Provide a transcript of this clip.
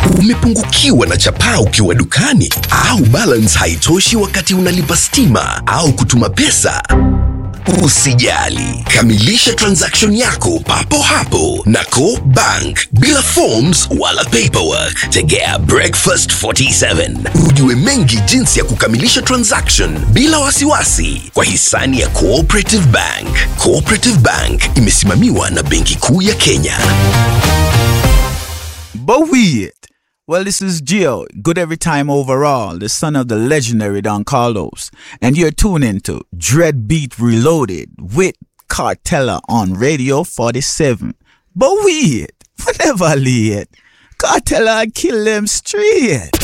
Umepungukiwa na chapaa ukiwa dukani, au balance haitoshi wakati unalipa stima au kutuma pesa? Usijali, kamilisha transaction yako papo hapo na Co Bank bila forms wala paperwork. Tegea Breakfast 47 ujue mengi jinsi ya kukamilisha transaction bila wasiwasi kwa hisani ya Cooperative Bank. Cooperative Bank imesimamiwa na Benki Kuu ya Kenya. But we it. Well, this is Gio, good every time overall, the son of the legendary Don Carlos, and you're tuning to Dread Beat Reloaded with Cartella on Radio 47. But we it, whenever I lay it, Cartella kill them straight.